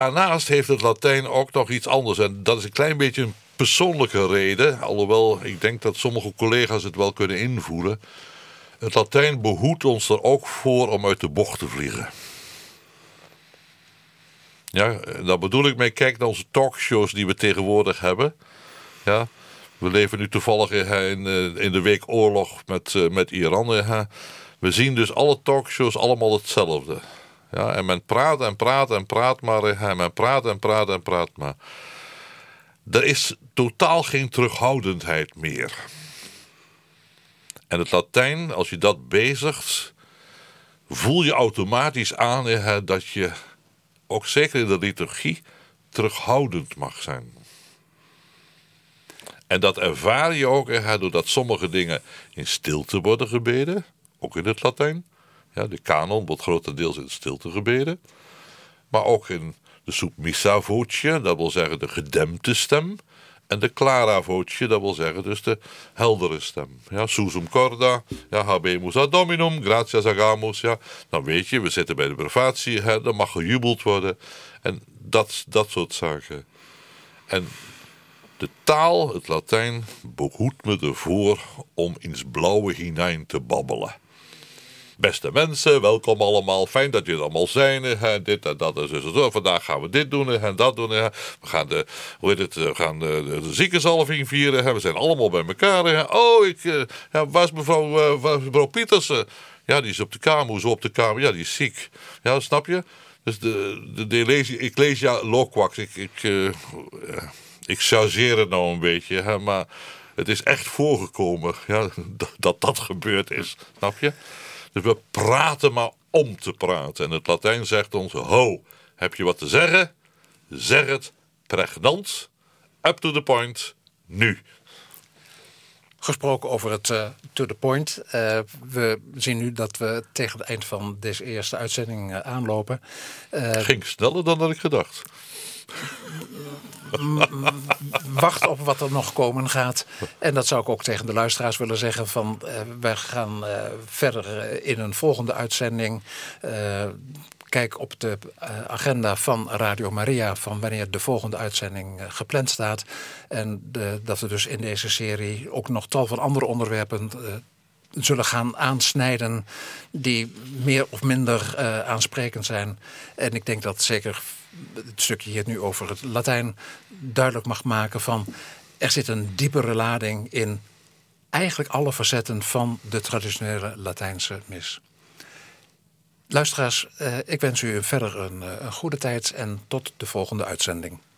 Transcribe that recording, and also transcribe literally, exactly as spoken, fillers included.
Daarnaast heeft het Latijn ook nog iets anders. En dat is een klein beetje een persoonlijke reden. Alhoewel ik denk dat sommige collega's het wel kunnen invoelen. Het Latijn behoedt ons er ook voor om uit de bocht te vliegen. Ja, daar bedoel ik mee. Kijk naar onze talkshows die we tegenwoordig hebben. Ja, we leven nu toevallig in, in de week oorlog met, met Iran. We zien dus alle talkshows allemaal hetzelfde. Ja, en men praat en praat en praat maar. En men praat en praat en praat maar. Er is totaal geen terughoudendheid meer. En het Latijn, als je dat bezigt, voel je automatisch aan hè, dat je, ook zeker in de liturgie, terughoudend mag zijn. En dat ervaar je ook hè, doordat sommige dingen in stilte worden gebeden, ook in het Latijn. Ja, de kanon wordt grotendeels in stilte gebeden. Maar ook in de submissa voce, dat wil zeggen de gedempte stem. En de clara voce, dat wil zeggen dus de heldere stem. Ja, susum corda, ja, habemus ad dominum, gratias agamus. Ja, dan weet je, we zitten bij de brevatie, hè, er mag gejubeld worden. En dat, dat soort zaken. En de taal, het Latijn, behoedt me ervoor om ins blauwe hinein te babbelen. Beste mensen, welkom allemaal. Fijn dat jullie allemaal zijn. Hè, dit en dat en zo. Vandaag gaan we dit doen en dat doen. Hè. We gaan de, hoe heet het, we gaan de, de, de ziekenzalving vieren. Hè. We zijn allemaal bij elkaar. Hè. Oh, ik, uh, ja, waar is mevrouw, uh, waar is mevrouw Pietersen? Ja, die is op de kamer. Hoezo op de kamer? Ja, die is ziek. Ja, snap je? Dus de, de, de Ecclesia Loquax. Ik, ik, uh, uh, ik chargeer het nou een beetje. Hè, maar het is echt voorgekomen ja, dat, dat dat gebeurd is. Snap je? Dus we praten maar om te praten. En het Latijn zegt ons, ho, heb je wat te zeggen? Zeg het pregnant, up to the point, nu. Gesproken over het uh, to the point. Uh, we zien nu dat we tegen het eind van deze eerste uitzending uh, aanlopen. Uh, Ging sneller dan dat ik gedacht. Wacht op wat er nog komen gaat. En dat zou ik ook tegen de luisteraars willen zeggen. Van, uh, wij gaan uh, verder uh, in een volgende uitzending. Uh, kijk op de uh, agenda van Radio Maria. Van wanneer de volgende uitzending uh, gepland staat. En uh, dat we dus in deze serie ook nog tal van andere onderwerpen Uh, zullen gaan aansnijden die meer of minder uh, aansprekend zijn. En ik denk dat zeker het stukje hier nu over het Latijn duidelijk mag maken van er zit een diepere lading in eigenlijk alle facetten van de traditionele Latijnse mis. Luisteraars, uh, ik wens u verder een, een goede tijd en tot de volgende uitzending.